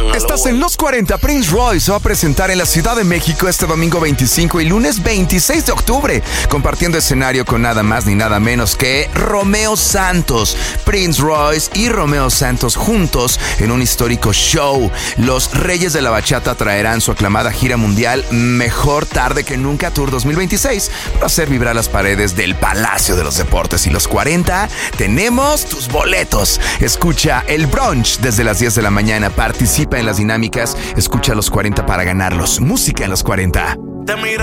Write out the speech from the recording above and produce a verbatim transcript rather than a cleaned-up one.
Estás en Los cuarenta. Prince Royce se va a presentar en la Ciudad de México este domingo veinticinco y lunes veintiséis de octubre, compartiendo escenario con nada más ni nada menos que Romeo Santos. Prince Royce y Romeo Santos juntos en un histórico show. Los Reyes de la Bachata traerán su aclamada gira mundial Mejor Tarde que Nunca Tour dos mil veintiséis para hacer vibrar las paredes del Palacio de los Deportes. Y Los cuarenta, tenemos tus boletos. Escucha el brunch desde las diez de la mañana. Participa en las dinámicas. Escucha Los cuarenta para ganarlos. Música en Los cuarenta.